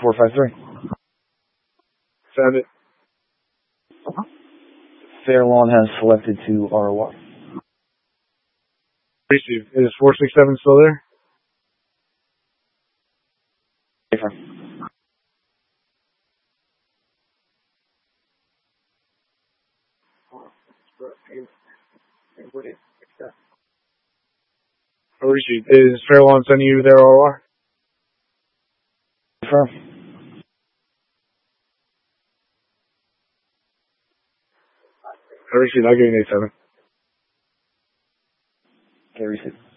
453. Found it. Fairlawn has selected to ROR. Receive. Is 467 still there? Affirm. Receive. Is Fairlawn sending you their ROR? Affirm. Receive. I'll give you an 87. Okay, receive.